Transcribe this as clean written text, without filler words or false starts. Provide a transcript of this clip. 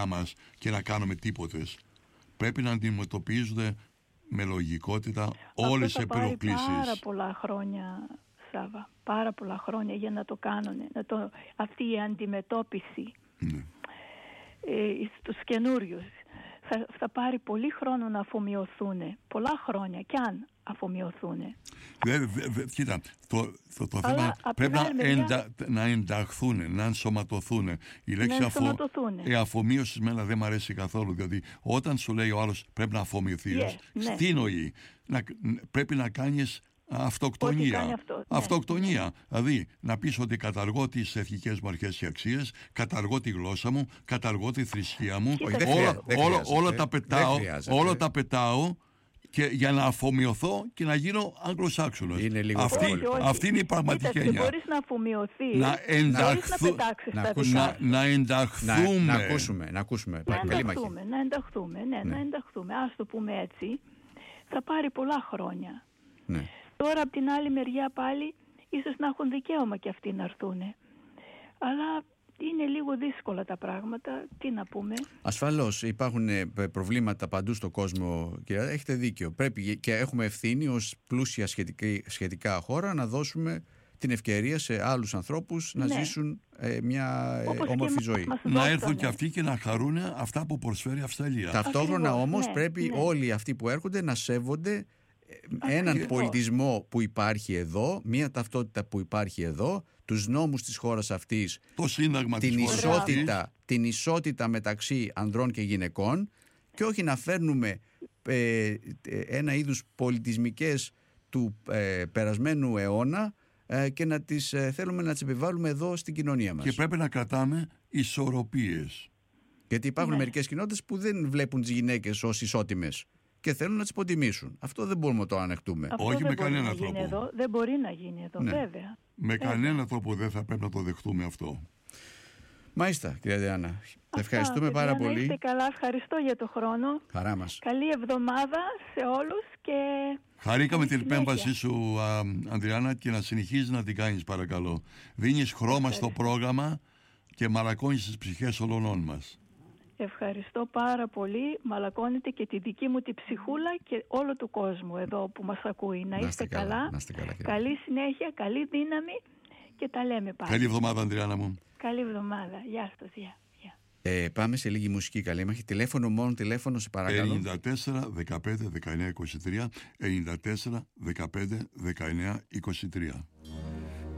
δικιά μας και να κάνουμε τίποτες. Πρέπει να αντιμετωπίζονται με λογικότητα όλες οι περιοκλήσεις. Αυτό θα πάρει πάρα πολλά χρόνια, Σάβα. Πάρα πολλά χρόνια για να το κάνουν. Αυτή η αντιμετώπιση στους καινούριους. Θα πάρει πολύ χρόνο να αφομοιωθούν. Πολλά χρόνια κι αν αφομοιωθούν. Κοίτα, το θέμα πρέπει να ενταχθούν, να ενσωματωθούν. Η λέξη αφομοίωση μένα δεν μου αρέσει καθόλου, διότι όταν σου λέει ο άλλος πρέπει να αφομοιωθείς, τι εννοεί? Πρέπει να κάνεις αυτοκτονία. Αυτοκτονία. Δηλαδή να πεις ότι καταργώ τις εθνικές μου αρχές και αξίες, καταργώ τη γλώσσα μου, καταργώ τη θρησκεία μου, όλα τα πετάω και για να αφομοιωθώ και να γίνω Αγγλοσάξονος. Αυτή είναι η πραγματική έννοια. Δεν μπορείς να αφομοιωθείς, να ενταχθούμε. Να ενταχθούμε. Ας το πούμε έτσι. Θα πάρει πολλά χρόνια. Ναι. Τώρα από την άλλη μεριά πάλι ίσως να έχουν δικαίωμα και αυτοί να έρθουν. Αλλά είναι λίγο δύσκολα τα πράγματα. Τι να πούμε. Ασφαλώς υπάρχουν προβλήματα παντού στον κόσμο, και έχετε δίκιο. Πρέπει και έχουμε ευθύνη ως πλούσια σχετικά χώρα να δώσουμε την ευκαιρία σε άλλους ανθρώπους να ζήσουν μια όμορφη ζωή. Να έρθουν και αυτοί και να χαρούν αυτά που προσφέρει η Αυστραλία. Ταυτόχρονα όμως πρέπει όλοι αυτοί που έρχονται να σέβονται έναν πολιτισμό που υπάρχει εδώ, μια ταυτότητα που υπάρχει εδώ, τους νόμους της χώρας αυτής, το σύνταγμα την ισότητα μεταξύ ανδρών και γυναικών, και όχι να φέρνουμε ένα είδους πολιτισμικές του περασμένου αιώνα και να τις θέλουμε να τις επιβάλλουμε εδώ στην κοινωνία μας. Και πρέπει να κρατάμε ισορροπίες. Γιατί υπάρχουν μερικές κοινότητες που δεν βλέπουν τις γυναίκες ως ισότιμες και θέλουν να τις υποτιμήσουν. Αυτό δεν μπορούμε να το ανεχτούμε. Όχι με κανέναν τρόπο. Δεν μπορεί να γίνει εδώ, βέβαια. Με κανέναν τρόπο δεν θα πρέπει να το δεχτούμε αυτό. Μάλιστα, κυρία Διάννα. Ευχαριστούμε πάρα πολύ. Είστε καλά, ευχαριστώ για το χρόνο. Χαρά μας. Καλή εβδομάδα σε όλους και... Χαρήκαμε την επέμβασή σου, Ανδριάννα, και να συνεχίζεις να την κάνεις, παρακαλώ. Δίνεις χρώμα στο πρόγραμμα και μαλακώνεις τις ψυχές όλων μας. Ευχαριστώ πάρα πολύ. Μαλακώνετε και τη δική μου τη ψυχούλα και όλο του κόσμου εδώ που μας ακούει. Να είστε καλά. Καλή συνέχεια, καλή δύναμη και τα λέμε πάλι. Καλή εβδομάδα, Ανδριάννα μου. Καλή εβδομάδα. Γεια σας. Πάμε σε λίγη μουσική καλή. Τηλέφωνο μόνο, τηλέφωνο σε παρακαλώ. 94 15 19 23 94 15 19 23.